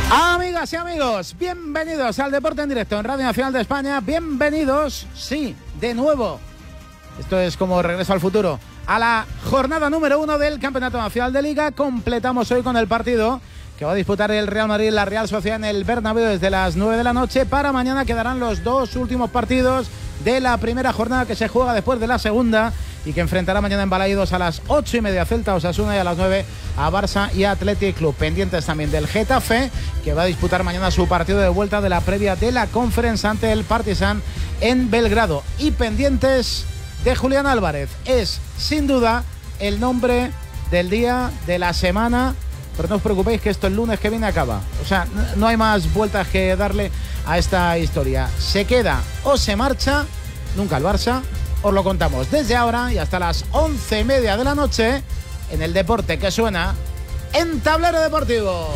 Amigas y amigos, bienvenidos al Deporte en Directo en Radio Nacional de España. Bienvenidos, sí, de nuevo. Esto es como Regreso al Futuro. A la jornada número 1 del Campeonato Nacional de Liga. Completamos hoy con el partido que va a disputar el Real Madrid y la Real Sociedad en el Bernabéu desde las 9 de la noche. Para mañana quedarán los dos últimos partidos de la primera jornada que se juega después de la segunda y que enfrentará mañana en Balaídos a las 8:30 Celta Osasuna y a las 9 a Barça y Athletic Club. Pendientes también del Getafe, que va a disputar mañana su partido de vuelta de la previa de la Conference ante el Partizan en Belgrado. Y pendientes de Julián Álvarez. Es, sin duda, el nombre del día, de la semana. Pero no os preocupéis que esto el lunes que viene acaba. O sea, no hay más vueltas que darle a esta historia. Se queda o se marcha, nunca el Barça. Os lo contamos desde ahora y hasta las 11:30 de la noche en el deporte que suena en Tablero Deportivo.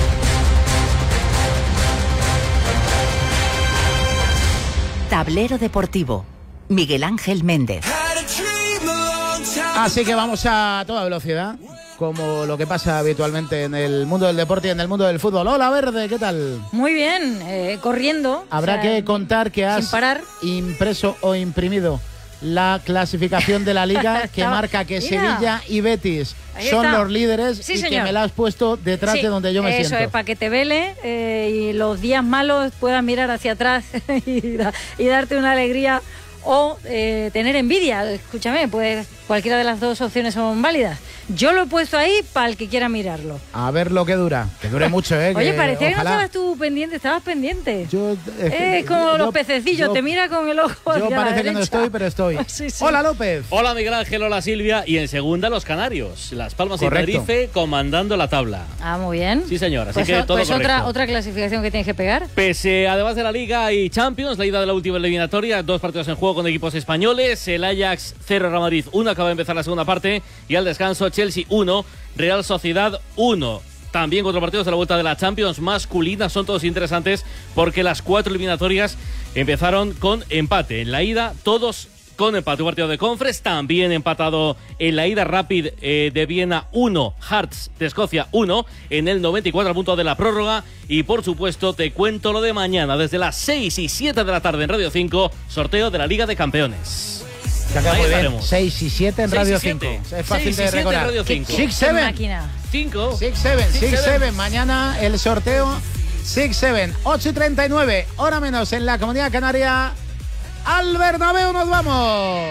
Tablero Deportivo. Miguel Ángel Méndez. Así que vamos a toda velocidad, como lo que pasa habitualmente en el mundo del deporte y en el mundo del fútbol. Hola, Verde, ¿qué tal? Muy bien, corriendo. Habrá que contar que has sin parar. Impreso o imprimido la clasificación de la Liga que marca que Sevilla y Betis son los líderes, sí, y señor, que me la has puesto detrás de donde yo me siento. Eso es, para que te vele y los días malos puedas mirar hacia atrás y darte una alegría o tener envidia. Escúchame, pues cualquiera de las dos opciones son válidas. Yo lo he puesto ahí para el que quiera mirarlo. A ver lo que dura. Que dure mucho, ¿eh? Oye, que parecía ojalá... que no estabas tú pendiente. Estabas pendiente. Es como los pececillos. Te mira con el ojo. Yo parece que no estoy, pero estoy. Sí, sí. Hola, López. Hola, Miguel Ángel. Hola, Silvia. Y en segunda, los Canarios. Las Palmas y Tenerife comandando la tabla. Ah, muy bien. Sí, señor. Así pues, que todo pues correcto. otra clasificación que tienes que pegar. Pese, además de la Liga y Champions, la ida de la última eliminatoria, 2 partidos en juego con equipos españoles. El Ajax 0, Real Madrid 1. Acaba de empezar la segunda parte. Y al descanso, Chelsea 1. Real Sociedad 1. También 4 partidos de la vuelta de la Champions masculina. Son todos interesantes porque las 4 eliminatorias empezaron con empate. En la ida, todos con empate. Un partido de Conference también empatado en la ida. Rapid de Viena 1, Hearts de Escocia 1. En el 94 al punto de la prórroga. Y por supuesto te cuento lo de mañana. Desde las 6 y 7 de la tarde en Radio 5. Sorteo de la Liga de Campeones. Muy bien. 6 y 7 en Radio 5. Es fácil de recordar. 6-7. 6-7. Mañana el sorteo 6-7. 8:39. Hora menos en la Comunidad Canaria. Al Bernabéu nos vamos.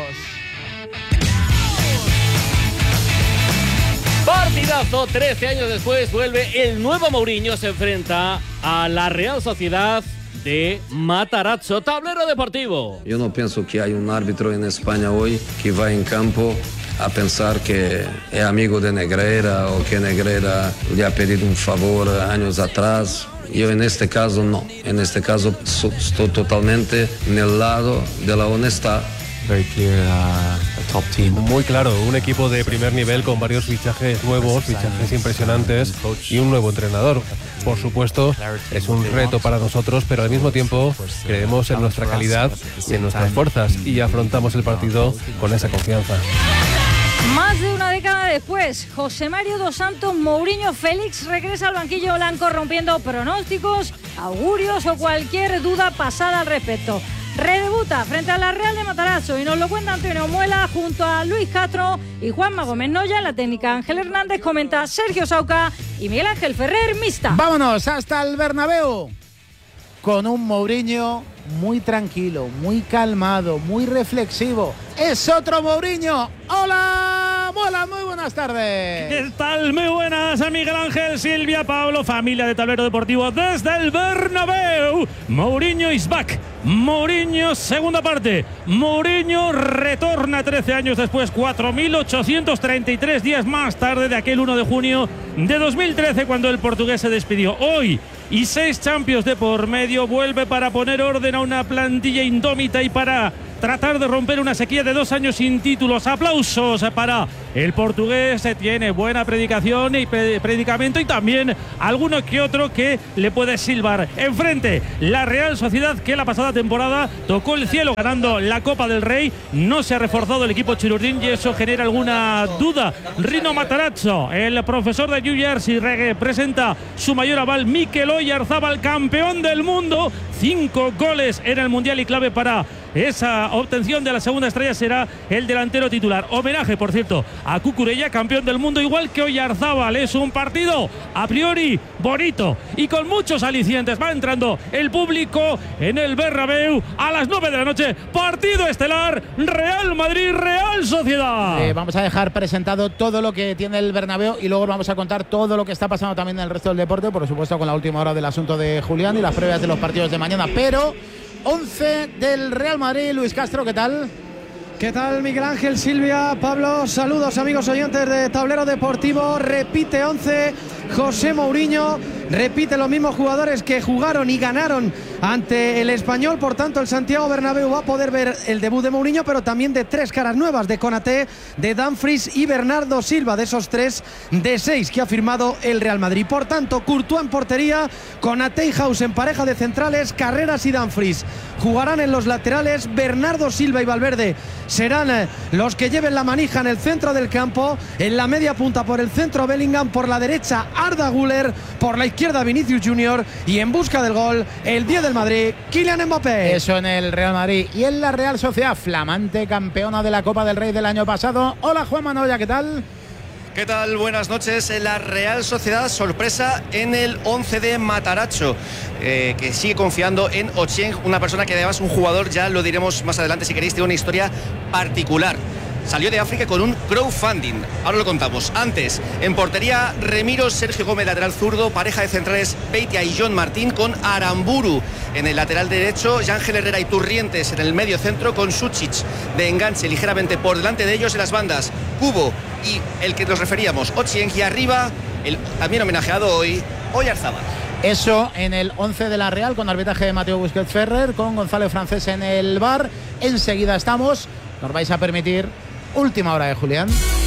Partidazo. 13 años después vuelve el nuevo Mourinho. Se enfrenta a la Real Sociedad de Matarazzo. Tablero Deportivo. Yo no pienso que hay un árbitro en España hoy que va en campo a pensar que es amigo de Negreira o que Negreira le ha pedido un favor años atrás. Yo en este caso no. En este caso estoy totalmente en el lado de la honestidad. Very clear, a top team. Muy claro, un equipo de primer nivel con varios fichajes nuevos, fichajes impresionantes y un nuevo entrenador. Por supuesto, es un reto para nosotros, pero al mismo tiempo creemos en nuestra calidad y en nuestras fuerzas y afrontamos el partido con esa confianza. Más de una década después, José Mario dos Santos, Mourinho Félix regresa al banquillo blanco rompiendo pronósticos, augurios o cualquier duda pasada al respecto. Redebuta frente a la Real de Matarazzo y nos lo cuenta Antonio Muela junto a Luis Castro y Juanma Gómez Noya. En la técnica Ángel Hernández, comenta Sergio Sauca y Miguel Ángel Ferrer, mixta. Vámonos hasta el Bernabéu con un Mourinho muy tranquilo, muy calmado, muy reflexivo. Es otro Mourinho. ¡Hola, Mola! Muy buenas tardes. ¿Qué tal? Muy buenas a Miguel Ángel, Silvia, Pablo, familia de Tablero Deportivo desde el Bernabéu. Mourinho is back. Mourinho, segunda parte. Mourinho retorna 13 años después, 4.833 días más tarde de aquel 1 de junio de 2013, cuando el portugués se despidió. Hoy, y 6 Champions de por medio, vuelve para poner orden a una plantilla indómita y para tratar de romper una sequía de 2 años sin títulos. Aplausos para el portugués, tiene buena predicación y predicamento y también alguno que otro que le puede silbar. Enfrente, la Real Sociedad, que la pasada temporada tocó el cielo ganando la Copa del Rey. No se ha reforzado el equipo chirurdín y eso genera alguna duda. Rino Matarazzo, el profesor de New Jersey, presenta su mayor aval. Mikel Oyarzábal, campeón del mundo, 5 goles en el Mundial y clave para esa obtención de la segunda estrella será el delantero titular. Homenaje, por cierto, a Cucurella, campeón del mundo, igual que Oyarzábal. Es un partido a priori bonito y con muchos alicientes. Va entrando el público en el Bernabéu a las 9 de la noche. Partido estelar, Real Madrid, Real Sociedad. Vamos a dejar presentado todo lo que tiene el Bernabéu y luego vamos a contar todo lo que está pasando también en el resto del deporte, por supuesto con la última hora del asunto de Julián y las previas de los partidos de mañana. Pero 11 del Real Madrid. Luis Castro, ¿qué tal? ¿Qué tal, Miguel Ángel, Silvia, Pablo? Saludos, amigos oyentes de Tablero Deportivo. Repite 11 José Mourinho, repite los mismos jugadores que jugaron y ganaron ante el Español. Por tanto, el Santiago Bernabéu va a poder ver el debut de Mourinho, pero también de 3 caras nuevas, de Konaté, de Dumfries y Bernardo Silva, de esos 3 de 6 que ha firmado el Real Madrid. Por tanto, Courtois en portería, Konaté y House en pareja de centrales, Carreras y Dumfries jugarán en los laterales, Bernardo Silva y Valverde serán los que lleven la manija en el centro del campo. En la media punta por el centro Bellingham, por la derecha Arda Güler, por la izquierda Vinicius Junior y en busca del gol el 10 del Madrid, Kylian Mbappé. Eso en el Real Madrid. Y en la Real Sociedad, flamante campeona de la Copa del Rey del año pasado. Hola, Juan Manoya, ¿qué tal? ¿Qué tal? Buenas noches. En la Real Sociedad, sorpresa en el 11 de Matarazzo, que sigue confiando en Ochieng, una persona que además un jugador, ya lo diremos más adelante si queréis, tiene una historia particular. Salió de África con un crowdfunding, ahora lo contamos. Antes, en portería, Remiro, Sergio Gómez, lateral zurdo, pareja de centrales Beitia y John Martín con Aramburu. En el lateral derecho, Ángel Herrera y Turrientes en el medio centro con Sucic de enganche ligeramente por delante de ellos en las bandas. Cubo y el que nos referíamos, Ochieng, y arriba, el también homenajeado hoy, Oyarzábal. Eso en el 11 de la Real, con arbitraje de Mateo Busquets Ferrer, con González Francés en el VAR. Enseguida estamos, nos vais a permitir última hora de Julián.